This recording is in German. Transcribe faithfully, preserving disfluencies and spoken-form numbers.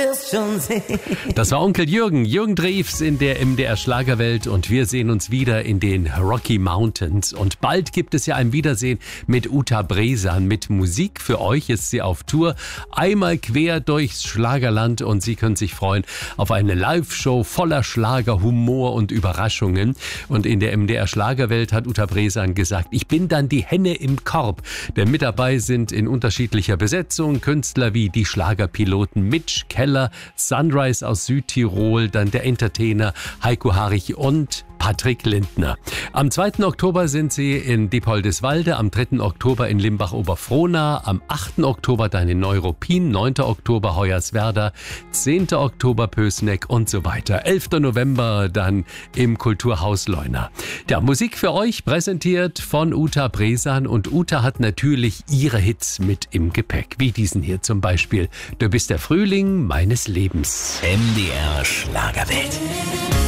wirst schon sehen. Das war Onkel Jürgen, Jürgen Drews in der M D R Schlagerwelt und wir sehen uns wieder in den Rocky Mountains. Und bald gibt es ja ein Wiedersehen mit Uta Bresan. Mit Musik für euch ist sie auf Tour, einmal quer durchs Schlagerland und Sie können sich freuen auf eine Live-Show voller Schlager, Humor und Überraschungen. Und in der M D R Schlagerwelt hat Uta Bresan gesagt, ich bin dann die Henne im Korb. Denn mit dabei sind in unterschiedlicher Besetzung Künstler wie die Schlagerpiloten Mitch Keller, Sunrise aus Südtirol, dann der Entertainer Heiko Harich und Patrick Lindner. Am zweiten Oktober sind sie in Diepoldeswalde, am dritten Oktober in Limbach-Oberfrohna, am achten Oktober dann in Neuruppin, neunten Oktober Hoyerswerda, zehnten Oktober Pößneck und so weiter. elften November dann im Kulturhaus Leuna. Ja, Musik für euch präsentiert von Uta Bresan und Uta hat natürlich ihre Hits mit im Gepäck, wie diesen hier zum Beispiel. Du bist der Frühling meines Lebens. M D R Schlagerwelt.